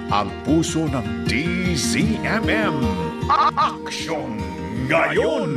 ang puso ng DZMM. Aksyon ngayon!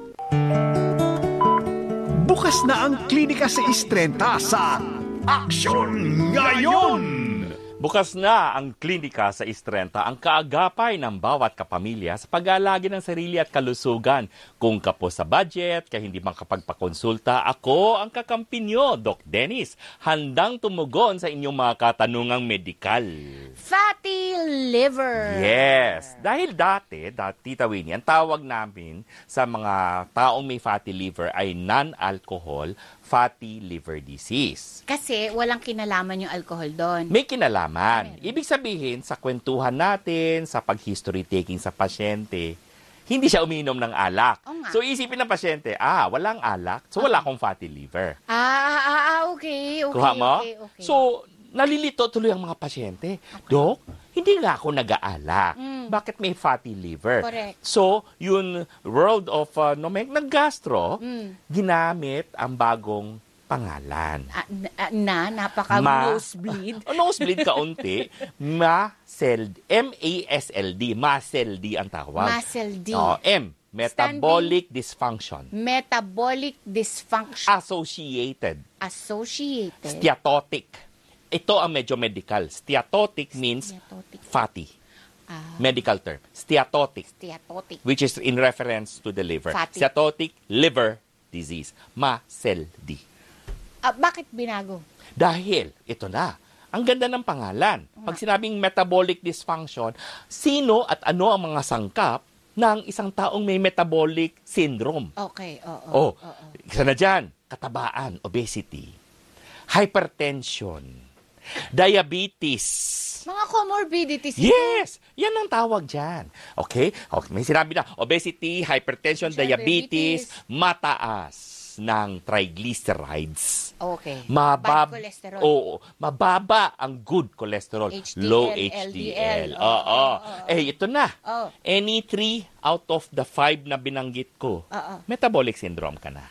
Bukas na ang klinika sa Istrenta sa Aksyon Ngayon! Bukas na ang klinika sa Istrenta, ang kaagapay ng bawat kapamilya sa pag-aalagi ng sarili at kalusugan. Kung kapos sa budget, kaya hindi makapagpakonsulta, ako ang kakampi nyo, Doc Dennis. Handang tumugon sa inyong mga katanungang medikal. Fatty liver. Yes. Dahil dati, Tita Winnie, ang tawag namin sa mga taong may fatty liver ay non-alcohol fatty liver disease. Kasi walang kinalaman yung alcohol doon. May kinalaman. Ibig sabihin, sa kwentuhan natin, sa pag-history taking sa pasyente, hindi siya uminom ng alak. So isipin ng pasyente, walang alak, so wala akong fatty liver. Okay. Kuha mo? Okay. So, nalilito tuloy ang mga pasyente. Okay. Dok, hindi nga ako nag-aalak. Bakit may fatty liver? Correct. So, yun, world of nag-gastro, ginamit ang bagong pangalan. Napaka-nosebleed. Nosebleed kaunti. MASLD. MASLD ang tawag. MASLD. M. Metabolic dysfunction. Metabolic dysfunction. Associated. Associated. Ito ang medyo medical. Steatotic means fatty. Medical term. Steatotic. Which is in reference to the liver. Fatty. Steatotic liver disease. MASLD. Bakit binago? Dahil, ito na, ang ganda ng pangalan. Pag sinabing metabolic dysfunction, sino at ano ang mga sangkap ng isang taong may metabolic syndrome? Okay, Isa na dyan, katabaan, obesity, hypertension, diabetes. Mga comorbidities. Yes! Yan ang tawag dyan. Okay, may sinabi na, obesity, hypertension, diabetes, mataas ng triglycerides. Okay. Bad cholesterol. Oo. Mababa ang good cholesterol. HDL, low HDL. Ito na. Any 3 out of the 5 na binanggit ko, metabolic syndrome ka na.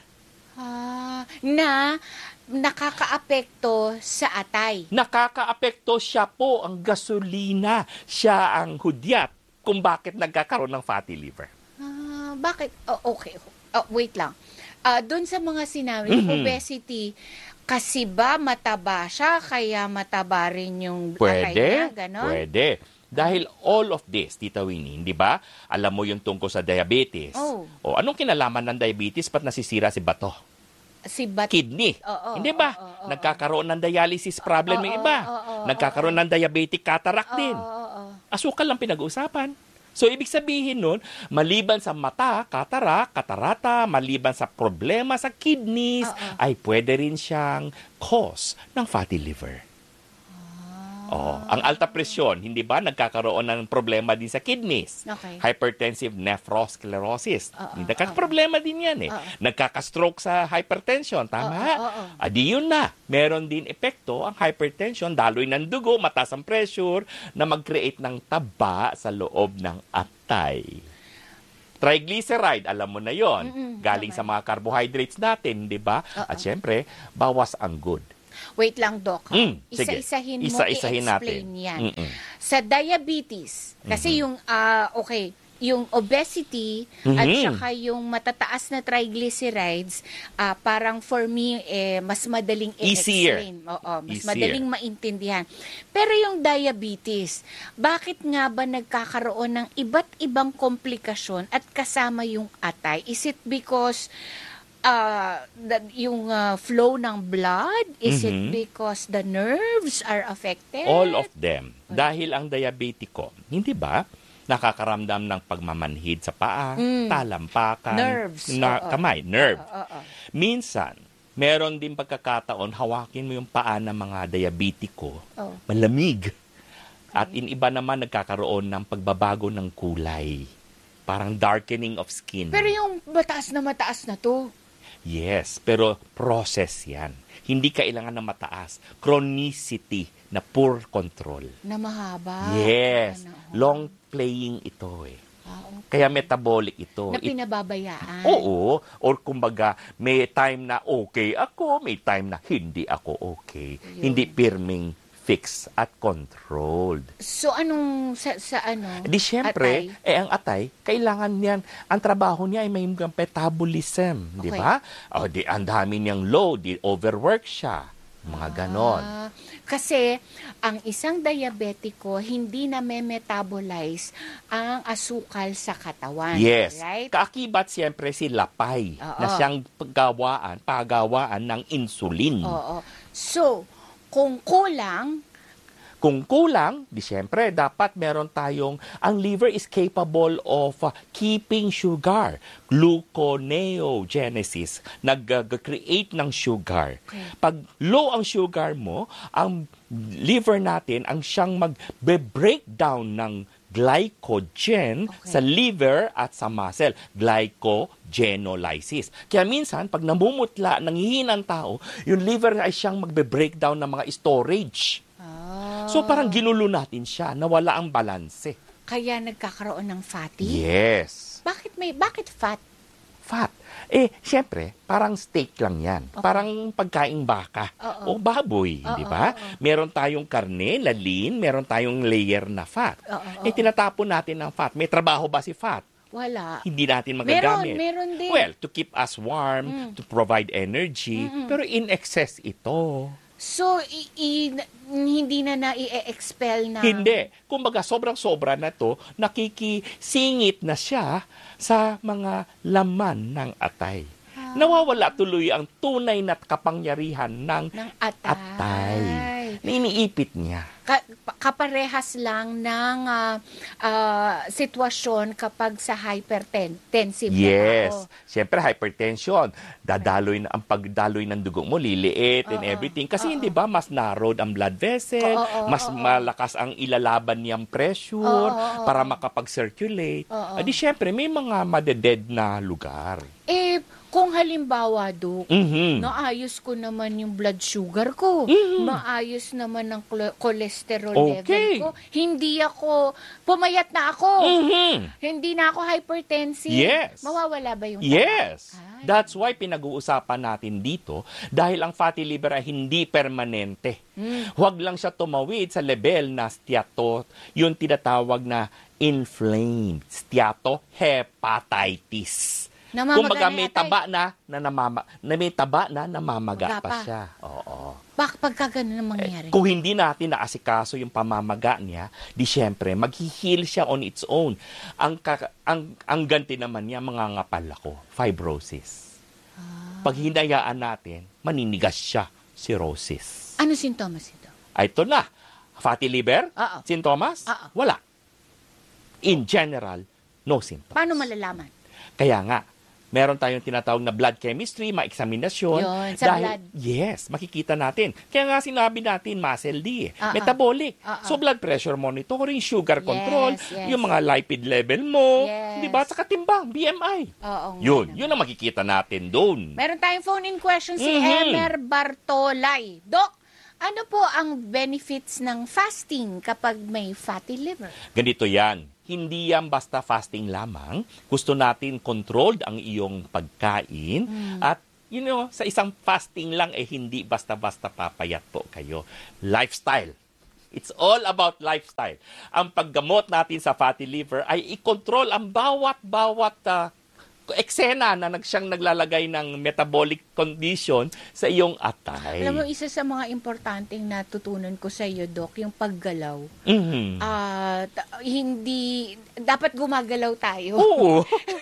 Na nakakaapekto sa atay. Nakakaapekto, siya po ang gasolina. Siya ang hudyat kung bakit nagkakaroon ng fatty liver. Bakit? Okay. Wait lang. Doon sa mga sinabi, obesity, kasi ba mataba siya, kaya mataba rin yung atay niya? Ganon? Pwede. Dahil all of this, Tita Winnie, di ba? Alam mo yung tungkol sa diabetes. Anong kinalaman ng diabetes? Ba't nasisira si bato? Kidney. Hindi ba? Nagkakaroon ng dialysis problem yung iba. Nagkakaroon ng diabetic cataract din. Asukal lang pinag-uusapan. So, ibig sabihin nun, maliban sa mata, katarata, maliban sa problema sa kidneys, ay pwede rin siyang cause ng fatty liver. Ang alta presyon, hindi ba nagkakaroon ng problema din sa kidneys? Okay. Hypertensive nephrosclerosis. Nagkakaproblema din yan Nagkaka-stroke sa hypertension, tama? Di yun na. Meron din epekto ang hypertension, daloy ng dugo, mataas ang pressure, na mag-create ng taba sa loob ng atay. Triglyceride, alam mo na yon. Galing sa mga carbohydrates natin, di ba? At syempre, bawas ang good. Wait lang, Doc. Isa-isahin I-explain natin. yan. Sa diabetes, kasi yung obesity at saka yung matataas na triglycerides, parang for me, mas madaling i-explain. Mas madaling maintindihan. Pero yung diabetes, bakit nga ba nagkakaroon ng iba't ibang komplikasyon at kasama yung atay? Is it because yung flow ng blood? Is it because the nerves are affected? All of them. Dahil ang diabetiko, hindi ba, nakakaramdam ng pagmamanhid sa paa, talampakan, nerves. Kamay, nerve. Minsan, meron din pagkakataon, hawakin mo yung paa ng mga diabetiko, malamig. At iba naman nagkakaroon ng pagbabago ng kulay. Parang darkening of skin. Pero yung mataas na to. Yes, pero process yan. Hindi kailangan na mataas. Chronicity na poor control. Na mahaba. Yes. Long playing ito Kaya metabolic ito. Na pinababayaan. Oo. Or kumbaga, may time na okay ako, may time na hindi ako okay. Hindi pirming fixed at controlled. So anong sa ano? Di syempre, ang atay, kailangan niyan, ang trabaho niya ay may metabolism, di ba? O, ang dami niyang load, overwork siya. Mga ganon. Kasi ang isang diabetiko hindi na metabolize ang asukal sa katawan. Yes. Right? Kaakibat siyempre si lapay na siyang pagawaan ng insulin. Oo. So, kung kulang, di siyempre, dapat meron tayong, ang liver is capable of keeping sugar, gluconeogenesis, nag-create ng sugar. Okay. Pag low ang sugar mo, ang liver natin ang siyang mag-breakdown ng glycogen sa liver at sa muscle. Glycogenolysis. Kaya minsan, pag namumutla, nanghihina ang tao, yung liver ay siyang magbe-breakdown ng mga storage. So parang ginulo natin siya, nawala ang balanse. Kaya nagkakaroon ng fatty? Yes. Bakit fat? Fat. Siyempre, parang steak lang yan. Okay. Parang pagkaing baka o baboy, di ba? Meron tayong karne na lean, meron tayong layer na fat. Tinatapon natin ang fat. May trabaho ba si fat? Wala. Hindi natin magagamit. Meron din. Well, to keep us warm, to provide energy, pero in excess ito. So, hindi na na-i-expel na? Hindi. Kumbaga, sobrang-sobra na to, nakikisingit na siya sa mga laman ng atay. Nawawala tuloy ang tunay na kapangyarihan ng atay. Na iniipit niya. Kaparehas lang ng sitwasyon kapag sa hypertensive. Yes. Siyempre, hypertension. Ang pagdaloy ng dugo mo, liliit and everything. Kasi hindi ba, mas narrowed ang blood vessel, mas malakas ang ilalaban niyang pressure para makapag-circulate. Di siyempre, may mga madeded na lugar. Kung halimbawa, Dok, naayos ko naman yung blood sugar ko, maayos naman ang cholesterol level ko, hindi ako, pumayat na ako, hindi na ako hypertensive, mawawala ba yung Yes. That's why pinag-uusapan natin dito, dahil ang fatty liver ay hindi permanente. Huwag lang siya tumawid sa level na steato, yung tinatawag na inflamed steatohepatitis. Kumbaga may taba na namamaga pa siya. Oo. Pagka ganun ang mangyayari? Kung hindi natin naasikaso yung pamamaga niya, di syempre, mag-heal siya on its own. Ang ganti naman niya, mangangapal ako, fibrosis. Pag hinayaan natin, maninigas siya, cirrhosis. Ano sintomas ito? Ito na. Fatty liver? Sintomas? Wala. In general, no symptoms. Paano malalaman? Kaya nga, meron tayong tinatawag na blood chemistry, maeksaminasyon. Yun, sa blood. Yes, makikita natin. Kaya nga sinabi natin, muscle D, metabolic. So blood pressure monitoring, sugar control, yung mga lipid level mo, di ba? Saka timbang, BMI. Yun ang makikita natin doon. Meron tayong phone-in question si Emer Bartolay. Doc, ano po ang benefits ng fasting kapag may fatty liver? Ganito yan. Hindi yan basta fasting lamang. Gusto natin controlled ang iyong pagkain. At, sa isang fasting lang, hindi basta-basta papayat po kayo. Lifestyle. It's all about lifestyle. Ang paggamot natin sa fatty liver ay i-control ang bawat eksena na siyang naglalagay ng metabolic condition sa iyong atay. Alam mo, isa sa mga importanteng natutunan ko sa iyo, Doc, yung paggalaw. Hindi, dapat gumagalaw tayo. Oo.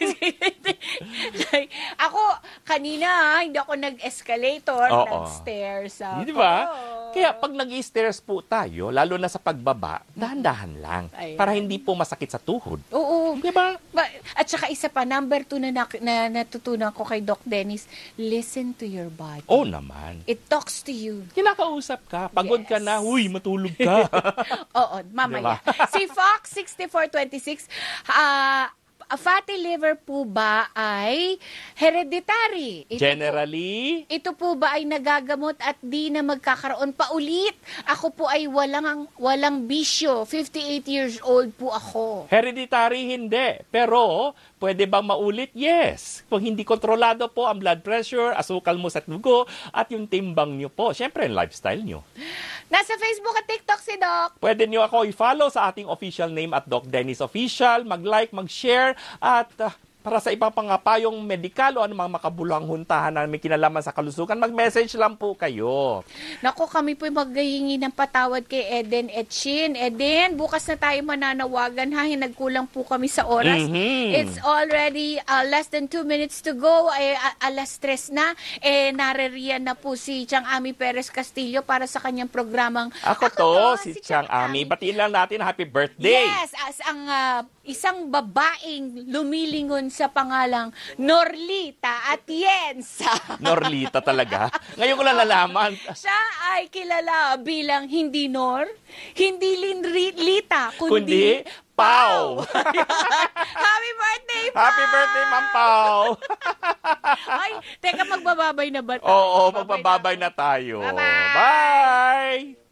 Ako, kanina, hindi ako nag-escalator, nag-stairs. Di ba? Kaya pag nag-stairs po tayo, lalo na sa pagbaba, dahan-dahan lang. Para hindi po masakit sa tuhod. Oo. Di ba? At saka isa pa, number 2 na natutunan ko kay Doc Dennis, listen to your body. Oo naman. It talks to you. Kinakausap ka. Pagod ka na. Huy, matulog ka. Oo, mamaya. Diba? Si Fox 6426, fatty liver po ba ay hereditary? Generally? Ito po ba ay nagagamot at di na magkakaroon pa ulit? Ako po ay walang bisyo. 58 years old po ako. Hereditary, hindi. Pero, pwede bang maulit? Yes. Kung hindi kontrolado po ang blood pressure, asukal mo sa dugo, at yung timbang nyo po. Siyempre, lifestyle nyo. Nasa Facebook at TikTok si Doc. Pwede niyo ako i-follow sa ating official name at Doc Dennis Official. Mag-like, mag-share, at para sa ibang pangapayong medikal o anumang makabulang huntahan na may kinalaman sa kalusugan, mag-message lang po kayo. Naku, kami po maghihingi ng patawad kay Eden Etchin. Eden, bukas na tayo mananawagan ha. Nagkulang po kami sa oras. It's already less than 2 minutes to go. Alas 3 na. Naririyan na po si Chang Ami Perez Castillo para sa kanyang programang Ako to, si Chang Ami. Batiin lang natin, happy birthday! Yes, as ang isang babaeng lumilingon sa pangalang Norlita Atienza. Norlita talaga. Ngayon ko lang nalaman. Siya ay kilala bilang hindi Nor, hindi Lita, kundi Pau. Happy birthday, Pau! Happy birthday, Ma'am Pau. Ay, teka, magbababay na ba tayo? Oo, magbababay na tayo. Bye-bye. Bye!